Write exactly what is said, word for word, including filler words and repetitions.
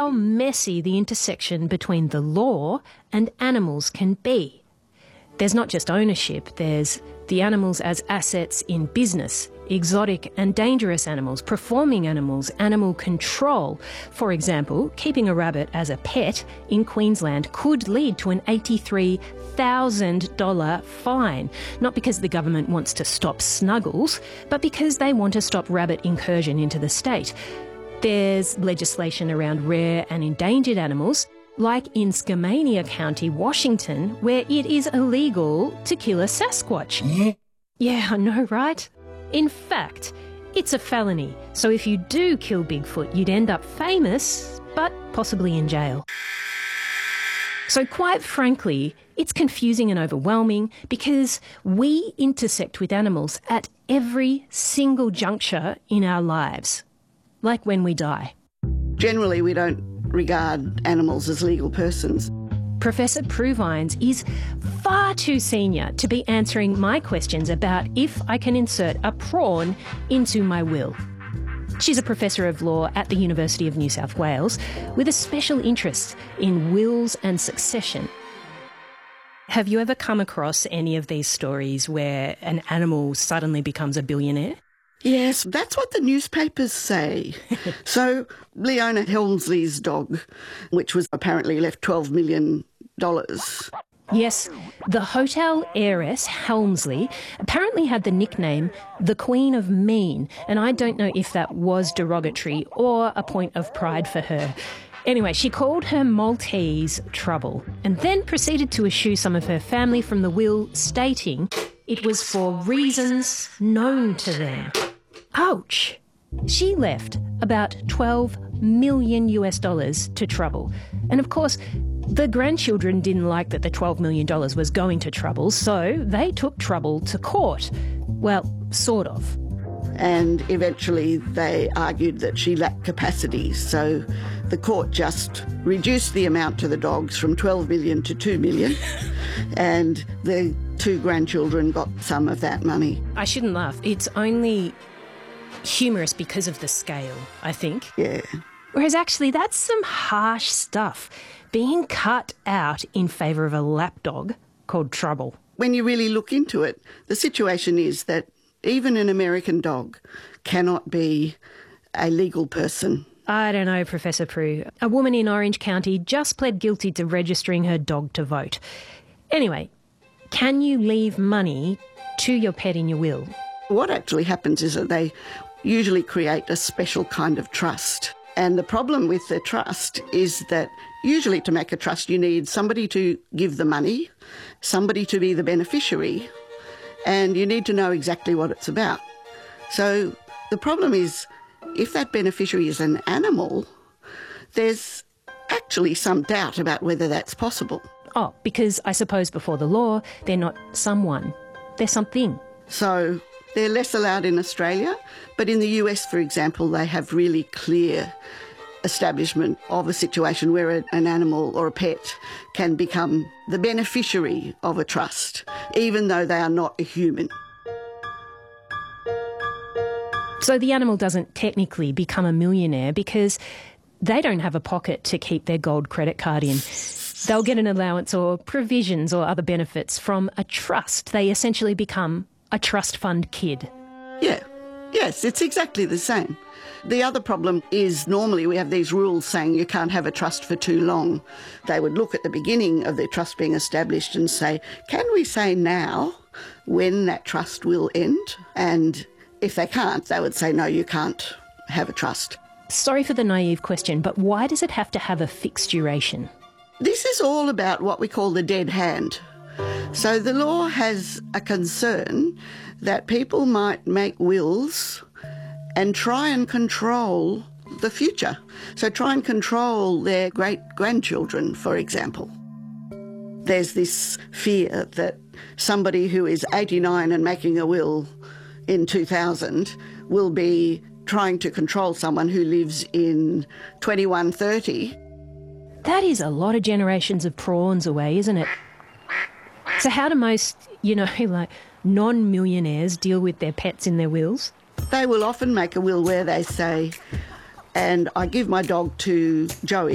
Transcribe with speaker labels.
Speaker 1: how messy the intersection between the law and animals can be. There's not just ownership, there's the animals as assets in business, exotic and dangerous animals, performing animals, animal control. For example, keeping a rabbit as a pet in Queensland could lead to an eighty-three thousand dollars fine, not because the government wants to stop snuggles, but because they want to stop rabbit incursion into the state. There's legislation around rare and endangered animals, like in Skamania County, Washington, where it is illegal to kill a Sasquatch. Yeah, I know, right? In fact, it's a felony, so if you do kill Bigfoot, you'd end up famous, but possibly in jail. So quite frankly, it's confusing and overwhelming because we intersect with animals at every single juncture in our lives, like when we die.
Speaker 2: Generally, we don't regard animals as legal persons.
Speaker 1: Professor Prue Vines is far too senior to be answering my questions about if I can insert a prawn into my will. She's a professor of law at the University of New South Wales with a special interest in wills and succession. Have you ever come across any of these stories where an animal suddenly becomes a billionaire?
Speaker 2: Yes, that's what the newspapers say. So Leona Helmsley's dog, which was apparently left twelve million dollars.
Speaker 1: Yes, the hotel heiress Helmsley apparently had the nickname the Queen of Mean, and I don't know if that was derogatory or a point of pride for her. Anyway, she called her Maltese Trouble and then proceeded to eschew some of her family from the will, stating it was for reasons known to them. Ouch! She left about twelve million US dollars to Trouble. And of course, the grandchildren didn't like that the twelve million dollars was going to Trouble, so they took Trouble to court. Well, sort of.
Speaker 2: And eventually they argued that she lacked capacity, so the court just reduced the amount to the dogs from twelve million to two million, and the two grandchildren got some of that money.
Speaker 1: I shouldn't laugh. It's only humorous because of the scale, I think.
Speaker 2: Yeah.
Speaker 1: Whereas actually that's some harsh stuff being cut out in favour of a lapdog called Trouble.
Speaker 2: When you really look into it, the situation is that even an American dog cannot be a legal person.
Speaker 1: I don't know, Professor Prue. A woman in Orange County just pled guilty to registering her dog to vote. Anyway, can you leave money to your pet in your will?
Speaker 2: What actually happens is that they usually create a special kind of trust. And the problem with the trust is that usually to make a trust you need somebody to give the money, somebody to be the beneficiary, and you need to know exactly what it's about. So the problem is, if that beneficiary is an animal, there's actually some doubt about whether that's possible.
Speaker 1: Oh, because I suppose before the law, they're not someone, they're something.
Speaker 2: So they're less allowed in Australia, but in the U S, for example, they have really clear establishment of a situation where a, an animal or a pet can become the beneficiary of a trust, even though they are not a human.
Speaker 1: So the animal doesn't technically become a millionaire because they don't have a pocket to keep their gold credit card in. They'll get an allowance or provisions or other benefits from a trust. They essentially become a trust fund kid.
Speaker 2: Yeah, yes, it's exactly the same. The other problem is normally we have these rules saying you can't have a trust for too long. They would look at the beginning of their trust being established and say, can we say now when that trust will end? And if they can't, they would say, no, you can't have a trust.
Speaker 1: Sorry for the naive question, but why does it have to have a fixed duration?
Speaker 2: This is all about what we call the dead hand. So the law has a concern that people might make wills and try and control the future. So try and control their great-grandchildren, for example. There's this fear that somebody who is eighty-nine and making a will in two thousand will be trying to control someone who lives in twenty-one thirty.
Speaker 1: That is a lot of generations of prawns away, isn't it? So how do most, you know, like non-millionaires deal with their pets in their wills?
Speaker 2: They will often make a will where they say, and I give my dog to Joey